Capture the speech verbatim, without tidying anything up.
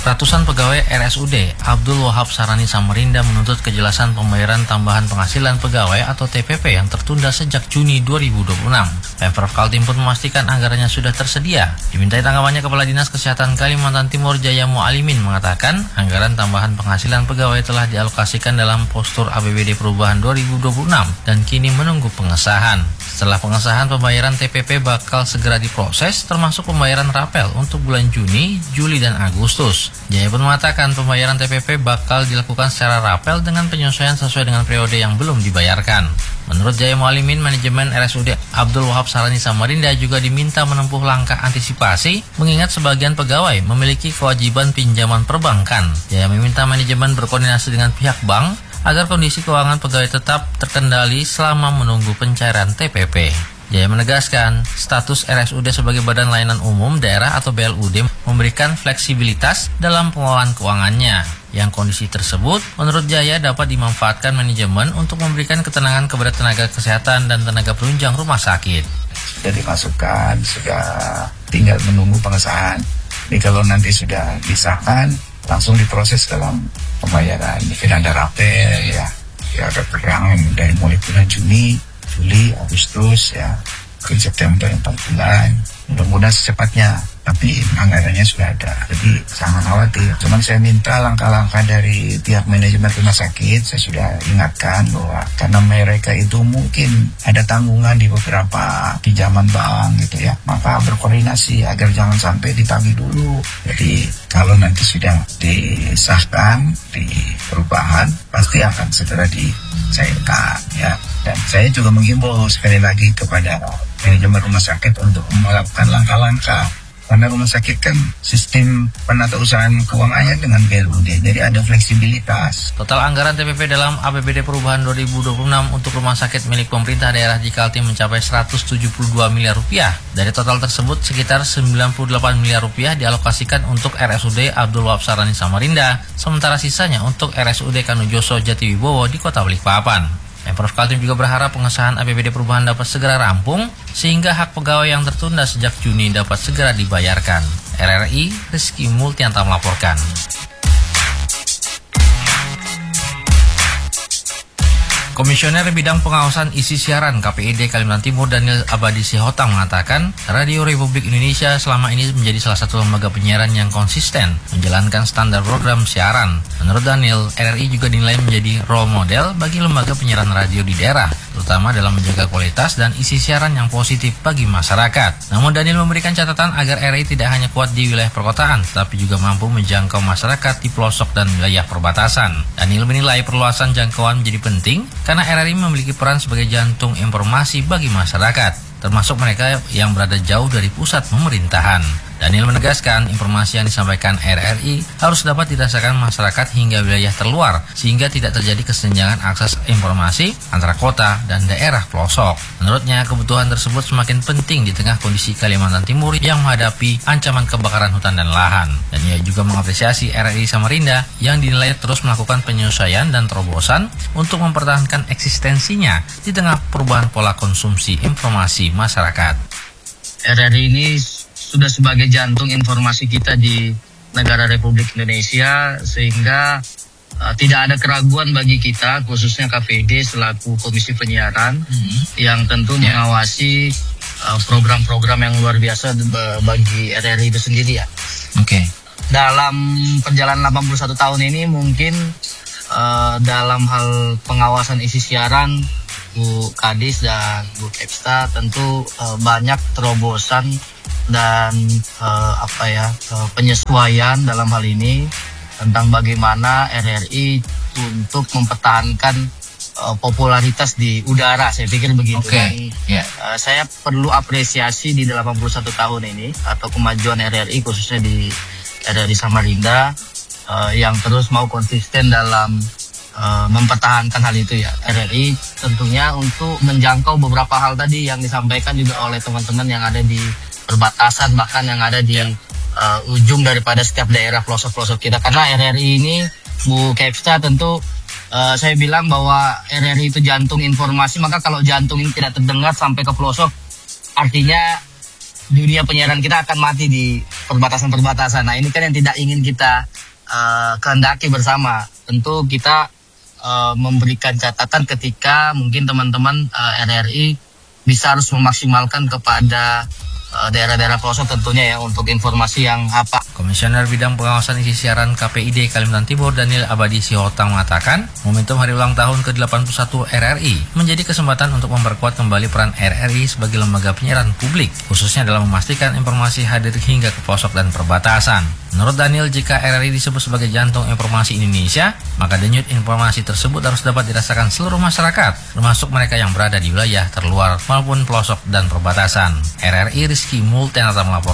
Ratusan pegawai R S U D Abdul Wahab Sarani Samarinda menuntut kejelasan pembayaran tambahan penghasilan pegawai atau T P P yang tertunda sejak Juni dua ribu dua puluh enam. Pemprov Kaltim pun memastikan anggarannya sudah tersedia. Dimintai tanggapannya, Kepala Dinas Kesehatan Kalimantan Timur Jaya Mualimin mengatakan anggaran tambahan penghasilan pegawai telah dialokasikan dalam postur A P B D Perubahan dua ribu dua puluh enam dan kini menunggu pengesahan. Setelah pengesahan, pembayaran T P P bakal segera diproses, termasuk pembayaran rapel untuk bulan Juni, Juli, dan Agustus. Jaya pun mengatakan pembayaran T P P bakal dilakukan secara rapel dengan penyesuaian sesuai dengan periode yang belum dibayarkan. Menurut Jaya Mualimin, manajemen R S U D Abdul Wahab Sarani Samarinda juga diminta menempuh langkah antisipasi mengingat sebagian pegawai memiliki kewajiban pinjaman perbankan. Jaya meminta manajemen berkoordinasi dengan pihak bank agar kondisi keuangan pegawai tetap terkendali selama menunggu pencairan T P P. Jaya menegaskan, status R S U D sebagai Badan Layanan Umum Daerah atau B L U D memberikan fleksibilitas dalam pengelolaan keuangannya. Yang kondisi tersebut, menurut Jaya, dapat dimanfaatkan manajemen untuk memberikan ketenangan kepada tenaga kesehatan dan tenaga penunjang rumah sakit. Sudah dimasukkan, sudah tinggal menunggu pengesahan. Ini kalau nanti sudah disahkan, langsung diproses dalam pembayaran. Mungkin ada rapel, ya, ya ada perang dari mulai bulan Juni, Juli, Agustus, ya, ke September empat bulan. Mudah-mudahan secepatnya, tapi anggarannya sudah ada. Jadi jangan khawatir. Cuman saya minta langkah-langkah dari pihak manajemen rumah sakit, saya sudah ingatkan bahwa karena mereka itu mungkin ada tanggungan di beberapa pinjaman bank gitu ya, maka berkoordinasi agar jangan sampai ditagih dulu. Jadi kalau nanti sudah disahkan di perubahan, pasti akan segera dicairkan ya. Dan saya juga menghimbau sekali lagi kepada manajemen rumah sakit untuk melakukan langkah-langkah. Karena rumah sakit kan sistem penatausahaan keuangannya dengan B L U D, jadi ada fleksibilitas. Total anggaran T P P dalam A P B D Perubahan dua ribu dua puluh enam untuk rumah sakit milik pemerintah daerah di Kaltim mencapai seratus tujuh puluh dua miliar rupiah. Dari total tersebut, sekitar sembilan puluh delapan miliar rupiah dialokasikan untuk R S U D Abdul Wahab Sarani Samarinda, sementara sisanya untuk R S U D Kanujoso Jatiwibowo di Kota Balikpapan. Pemprov Kaltim juga berharap pengesahan A P B D Perubahan dapat segera rampung sehingga hak pegawai yang tertunda sejak Juni dapat segera dibayarkan. R R I, Rizky Multianta melaporkan. Komisioner Bidang Pengawasan Isi Siaran K P I D Kalimantan Timur Daniel Abadi Sihotang mengatakan Radio Republik Indonesia selama ini menjadi salah satu lembaga penyiaran yang konsisten menjalankan standar program siaran. Menurut Daniel, R R I juga dinilai menjadi role model bagi lembaga penyiaran radio di daerah, terutama dalam menjaga kualitas dan isi siaran yang positif bagi masyarakat. Namun Daniel memberikan catatan agar R R I tidak hanya kuat di wilayah perkotaan, tetapi juga mampu menjangkau masyarakat di pelosok dan wilayah perbatasan. Daniel menilai perluasan jangkauan menjadi penting karena R R I memiliki peran sebagai jantung informasi bagi masyarakat, termasuk mereka yang berada jauh dari pusat pemerintahan. Daniel menegaskan informasi yang disampaikan R R I harus dapat dirasakan masyarakat hingga wilayah terluar sehingga tidak terjadi kesenjangan akses informasi antara kota dan daerah pelosok. Menurutnya, kebutuhan tersebut semakin penting di tengah kondisi Kalimantan Timur yang menghadapi ancaman kebakaran hutan dan lahan. Dan ia juga mengapresiasi R R I Samarinda yang dinilai terus melakukan penyesuaian dan terobosan untuk mempertahankan eksistensinya di tengah perubahan pola konsumsi informasi masyarakat. R R I ini sudah sebagai jantung informasi kita di negara Republik Indonesia, sehingga uh, tidak ada keraguan bagi kita, khususnya K P I D selaku Komisi Penyiaran, mm-hmm. yang tentu yeah. mengawasi uh, program-program yang luar biasa bagi R R I itu sendiri ya. Oke. Okay. Dalam perjalanan delapan puluh satu tahun ini mungkin uh, dalam hal pengawasan isi siaran, Bu Kadis dan Bu Kepsta tentu uh, banyak terobosan dan uh, apa ya uh, penyesuaian dalam hal ini tentang bagaimana R R I untuk mempertahankan uh, popularitas di udara, saya pikir begitu. Okay. Dan, yeah. uh, saya perlu apresiasi di delapan puluh satu tahun ini atau kemajuan R R I khususnya di R R I Samarinda uh, yang terus mau konsisten dalam uh, mempertahankan hal itu ya. R R I tentunya untuk menjangkau beberapa hal tadi yang disampaikan juga oleh teman-teman yang ada di perbatasan, bahkan yang ada di yeah. uh, ujung daripada setiap daerah pelosok-pelosok kita. Karena R R I ini, Bu Kepsta, tentu uh, saya bilang bahwa R R I itu jantung informasi, maka kalau jantung ini tidak terdengar sampai ke pelosok, artinya dunia penyiaran kita akan mati di perbatasan-perbatasan. Nah, ini kan yang tidak ingin kita uh, kehendaki bersama. Tentu kita uh, memberikan catatan ketika mungkin teman-teman uh, R R I bisa harus memaksimalkan kepada uh, daerah-daerah pelosok tentunya ya untuk informasi yang apa. Komisioner Bidang Pengawasan Isi Siaran K P I D Kalimantan Timur Daniel Abadi Sihotang mengatakan, momentum hari ulang tahun ke delapan puluh satu R R I menjadi kesempatan untuk memperkuat kembali peran R R I sebagai lembaga penyiaran publik, khususnya dalam memastikan informasi hadir hingga ke pelosok dan perbatasan. Menurut Daniel, jika R R I disebut sebagai jantung informasi Indonesia, maka denyut informasi tersebut harus dapat dirasakan seluruh masyarakat, termasuk mereka yang berada di wilayah terluar maupun pelosok dan perbatasan. R R I Rizky Multenata melaporkan.